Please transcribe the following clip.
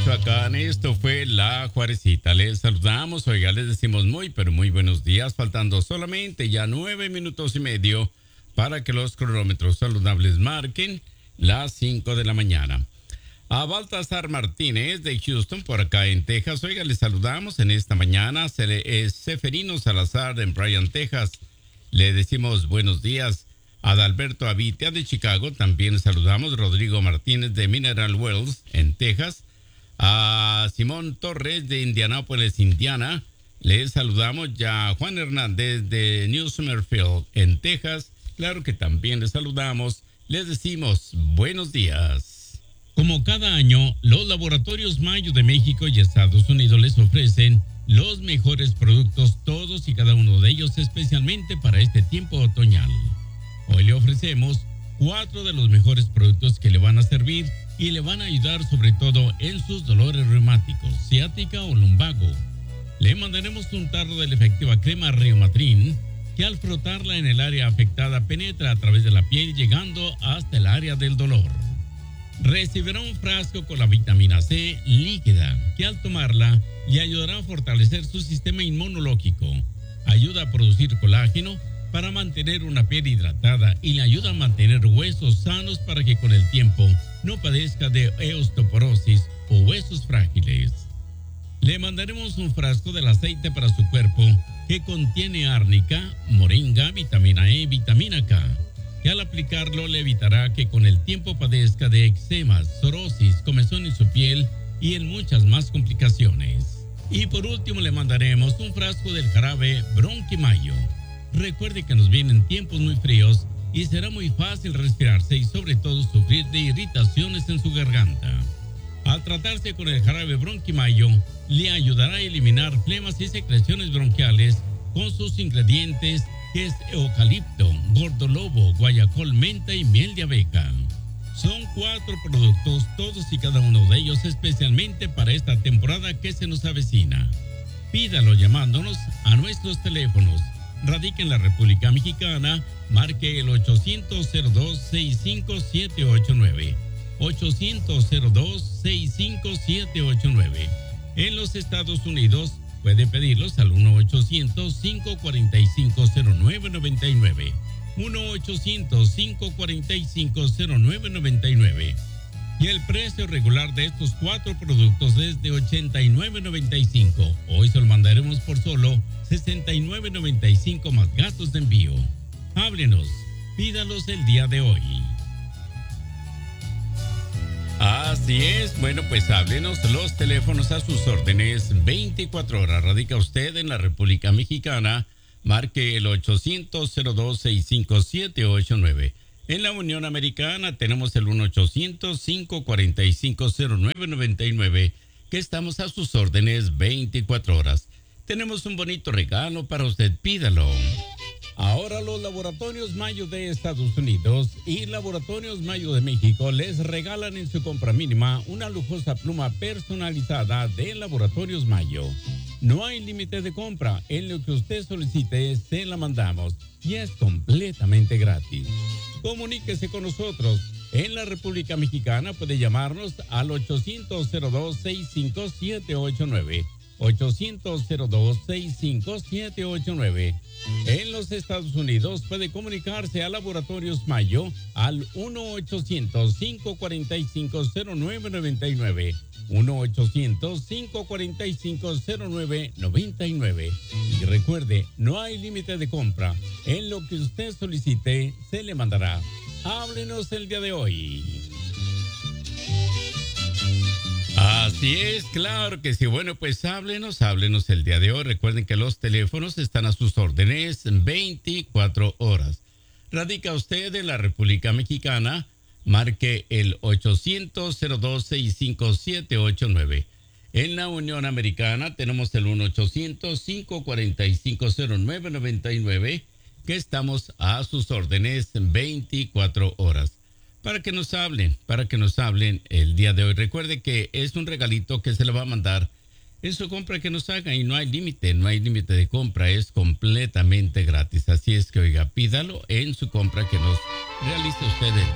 Michoacán. Esto fue La Juarecita. Les saludamos, oiga, les decimos muy, pero muy buenos días, faltando solamente ya 9 minutos y medio para que los cronómetros saludables marquen las 5 de la mañana. A Baltasar Martínez de Houston, por acá en Texas, oiga, les saludamos en esta mañana. Seferino Salazar en Bryan, Texas, le decimos buenos días. Adalberto Avitia de Chicago, también saludamos. Rodrigo Martínez de Mineral Wells en Texas. A Simón Torres de Indianápolis, Indiana, les saludamos. Ya Juan Hernández de New Summerfield en Texas, claro que también les saludamos. Les decimos buenos días. Como cada año, los laboratorios Mayo de México y Estados Unidos les ofrecen los mejores productos, todos y cada uno de ellos, especialmente para este tiempo otoñal. Hoy le ofrecemos 4 de los mejores productos que le van a servir y le van a ayudar sobre todo en sus dolores reumáticos, ciática o lumbago. Le mandaremos un tarro de la efectiva crema Reumatrin, que al frotarla en el área afectada penetra a través de la piel llegando hasta el área del dolor. Recibirá un frasco con la vitamina C líquida, que al tomarla le ayudará a fortalecer su sistema inmunológico, ayuda a producir colágeno para mantener una piel hidratada y le ayuda a mantener huesos sanos para que con el tiempo no padezca de osteoporosis o huesos frágiles. Le mandaremos un frasco del aceite para su cuerpo que contiene árnica, moringa, vitamina E, vitamina K, que al aplicarlo le evitará que con el tiempo padezca de eczemas, psoriasis, comezón en su piel y en muchas más complicaciones. Y por último le mandaremos un frasco del jarabe Bronquimayo. Recuerde que nos vienen tiempos muy fríos y será muy fácil respirarse y sobre todo sufrir de irritaciones en su garganta. Al tratarse con el jarabe Bronquimayo, le ayudará a eliminar flemas y secreciones bronquiales con sus ingredientes que es eucalipto, gordolobo, guayacol, menta y miel de abeja. Son 4 productos, todos y cada uno de ellos especialmente para esta temporada que se nos avecina. Pídalo llamándonos a nuestros teléfonos. Radica en la República Mexicana, marque el 800-02-65789. 800-02-65789. En los Estados Unidos puede pedirlos al 1-800-545-0999. 1-800-545-0999. Y el precio regular de estos 4 productos es de $89.95. Hoy se lo mandaremos por solo $69.95 más gastos de envío. Háblenos, pídalos el día de hoy. Así es, bueno, pues háblenos, los teléfonos a sus órdenes 24 horas. Radica usted en la República Mexicana, marque el 800-02-65789. En la Unión Americana tenemos el 1-800-545-0999, que estamos a sus órdenes 24 horas. Tenemos un bonito regalo para usted, pídalo. Ahora los Laboratorios Mayo de Estados Unidos y Laboratorios Mayo de México les regalan en su compra mínima una lujosa pluma personalizada de Laboratorios Mayo. No hay límite de compra, en lo que usted solicite se la mandamos y es completamente gratis. Comuníquese con nosotros. En la República Mexicana puede llamarnos al 800-02-65789. 800-02-65789. En los Estados Unidos puede comunicarse a Laboratorios Mayo al 1-800-545-0999. 1-800-545-0999. Y recuerde, no hay límite de compra. En lo que usted solicite, se le mandará. Háblenos el día de hoy. Así es, claro que sí. Bueno, pues háblenos el día de hoy. Recuerden que los teléfonos están a sus órdenes 24 horas. Radica usted en la República Mexicana, marque el 800-02-65789. En la Unión Americana tenemos el 1-800-545-0999, que estamos a sus órdenes 24 horas. Para que nos hablen el día de hoy. Recuerde que es un regalito que se le va a mandar en su compra que nos haga y no hay límite de compra, es completamente gratis. Así es que, oiga, pídalo en su compra que nos realice usted el